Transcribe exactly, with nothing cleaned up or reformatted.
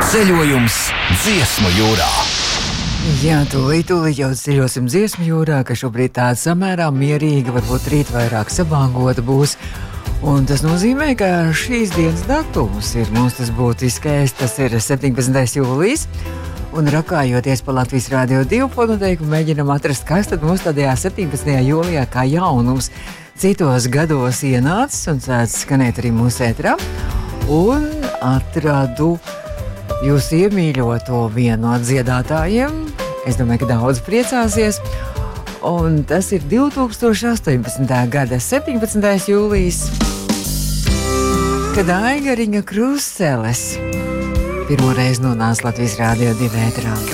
Ceļojums dziesmu jūrā. Jā, tūlīt, tūlīt jau ceļosim dziesmu jūrā, ka šobrīd tāda samērā mierīga, varbūt rīt vairāk sabāngota būs. Un tas nozīmē, ka šīs dienas datums ir mums tas būtiskais, tas ir septiņpadsmitais jūlijas. Un rakājoties pa Latvijas Rādio divu fonoteiku, mēģinam atrast, kas tad mums tādajā septiņpadsmitajā jūlijā kā jaunums citos gados ienācis un sācis skanēt arī mūsu ēterā. Un atradu jūsu iemīļoto vienu no dziedātājiem. Es domāju, ka daudz priecāsies. Un tas ir divi tūkstoši astoņpadsmitā gada septiņpadsmitais jūlijas, kad Aigariņa Krustceles pirmoreiz nonāca Latvijas Rādio divu ēterā.